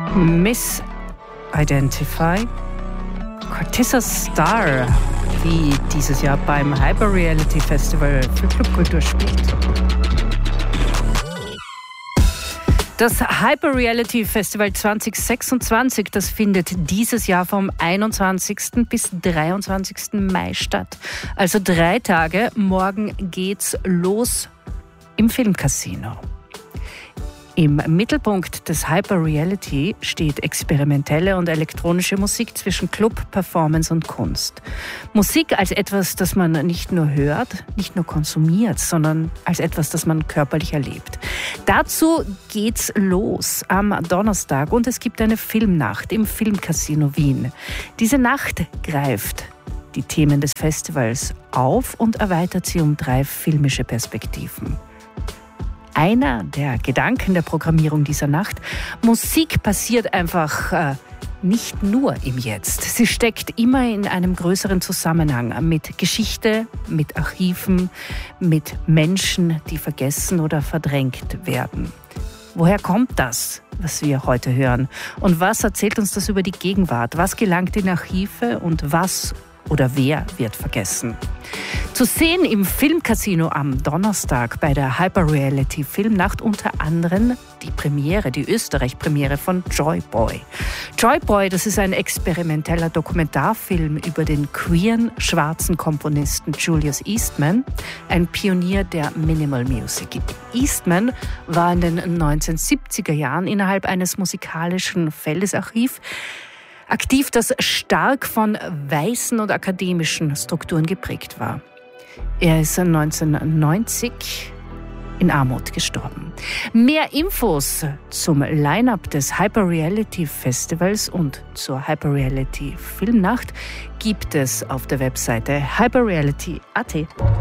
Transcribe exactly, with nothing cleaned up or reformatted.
Misidentify, Cortissa Star, die dieses Jahr beim Hyper Reality Festival für Clubkultur spielt. Das Hyper Reality Festival zwanzig sechsundzwanzig, das findet dieses Jahr vom einundzwanzigsten bis dreiundzwanzigsten Mai statt. Also drei Tage. Morgen geht's los im Filmcasino. Im Mittelpunkt des Hyper Reality steht experimentelle und elektronische Musik zwischen Club, Performance und Kunst. Musik als etwas, das man nicht nur hört, nicht nur konsumiert, sondern als etwas, das man körperlich erlebt. Dazu geht's los am Donnerstag und es gibt eine Filmnacht im Filmcasino Wien. Diese Nacht greift die Themen des Festivals auf und erweitert sie um drei filmische Perspektiven. Einer der Gedanken der Programmierung dieser Nacht: Musik passiert einfach äh, nicht nur im Jetzt. Sie steckt immer in einem größeren Zusammenhang mit Geschichte, mit Archiven, mit Menschen, die vergessen oder verdrängt werden. Woher kommt das, was wir heute hören? Und was erzählt uns das über die Gegenwart? Was gelangt in Archive und was oder wer wird vergessen? Zu sehen im Filmcasino am Donnerstag bei der Hyper Reality Filmnacht unter anderem die Premiere, die Österreich-Premiere von Joy Boy. Joy Boy, das ist ein experimenteller Dokumentarfilm über den queeren schwarzen Komponisten Julius Eastman, ein Pionier der Minimal Music. Eastman war in den neunzehnhundertsiebziger Jahren innerhalb eines musikalischen Feldesarchivs aktiv, das stark von weißen und akademischen Strukturen geprägt war. Er ist neunzehnhundertneunzig in Armut gestorben. Mehr Infos zum Line-up des Hyper Reality Festivals und zur Hyper Reality Filmnacht gibt es auf der Webseite hyper reality punkt a t.